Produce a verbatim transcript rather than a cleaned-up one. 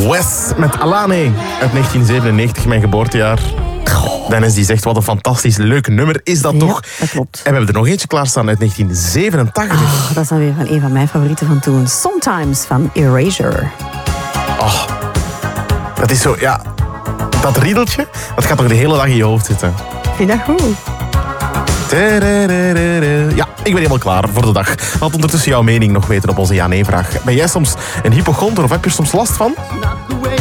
Wes met Alane uit negentien zevenennegentig, mijn geboortejaar. Dennis die zegt, wat een fantastisch leuk nummer is dat Ja, toch? dat klopt. En we hebben er nog eentje klaarstaan uit negentien zevenentachtig. Oh, dat is dan weer van een van mijn favorieten van toen. Sometimes van Erasure. Oh, dat is zo, ja... Dat riedeltje, dat gaat toch de hele dag in je hoofd zitten. Vind je dat goed? Ja, ik ben helemaal klaar voor de dag. Laat ondertussen jouw mening nog weten op onze ja-nee-vraag. Ben jij soms een hypochonder of heb je er soms last van?